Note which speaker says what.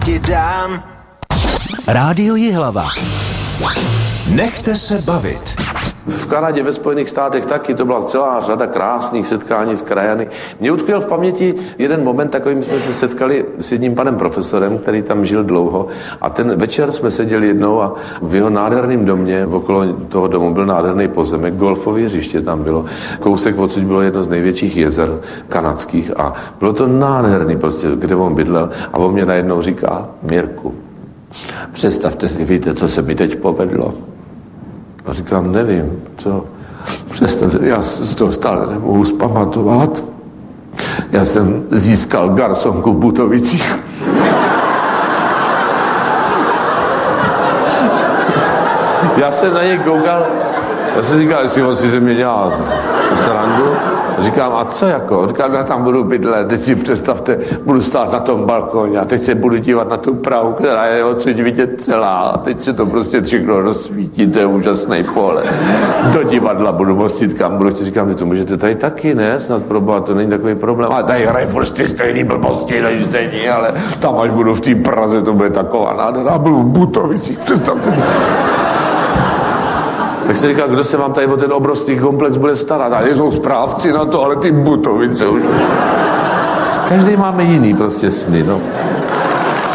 Speaker 1: Ti dám.
Speaker 2: Rádio Jihlava. Nechte se bavit.
Speaker 3: V Kanadě, ve Spojených státech taky, to byla celá řada krásných setkání s krajany. Mně utkvěl v paměti jeden moment, takovým jsme se setkali s jedním panem profesorem, který tam žil dlouho, a ten večer jsme seděli jednou a v jeho nádherném domě, okolo toho domu byl nádherný pozemek, golfové hřiště tam bylo, kousek odsud bylo jedno z největších jezer kanadských a bylo to nádherný prostě, kde on bydlel, a on mě najednou říká: Mirku, představte si, víte, co se mi teď povedlo? A říkám: nevím, co? Představte, já z toho stále nemohu zpamatovat. Já jsem získal garsonku v Butovicích. Já jsem na něj koukal, já jsem říkal, jestli on si ze mě dělá srandu. Říkám: a co jako? Říkám: já tam budu bydlet, teď si představte, budu stát na tom balkóně a teď se budu dívat na tu Prahu, která je odsud vidět celá, a teď se to prostě všechno rozsvítí, to je úžasný pohled. Do divadla budu mostit, kam budu. Říkám: že to můžete tady taky, ne? Snad proboha, to není takový problém. A tady hraje furt ty stejný blbosti, než stejný, ale tam, až budu v té Praze, to bude taková nádhera. Budu v Butovicích, představte si. Tak se říká: kdo se vám tady o ten obrovský komplex bude starat? A jsou správci na to, ale ty Butovice už. Každý máme jiný prostě sny, no.